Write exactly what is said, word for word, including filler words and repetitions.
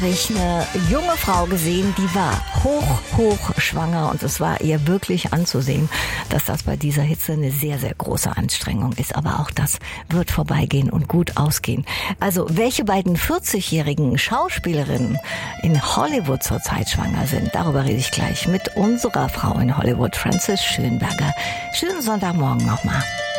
Ich eine junge Frau gesehen, die war hoch, hoch schwanger und es war ihr wirklich anzusehen, dass das bei dieser Hitze eine sehr, sehr große Anstrengung ist. Aber auch das wird vorbeigehen und gut ausgehen. Also welche beiden vierzigjährigen Schauspielerinnen in Hollywood zurzeit schwanger sind, darüber rede ich gleich mit unserer Frau in Hollywood, Frances Schönberger. Schönen Sonntagmorgen nochmal.